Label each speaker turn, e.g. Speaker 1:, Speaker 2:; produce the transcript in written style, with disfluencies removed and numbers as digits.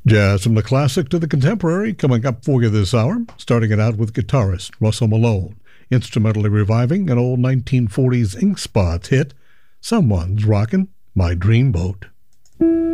Speaker 1: Jazz from the classic to the contemporary coming up for you this hour, starting it out with guitarist Russell Malone, instrumentally reviving an old 1940s Ink Spots hit, Someone's Rockin' My Dreamboat.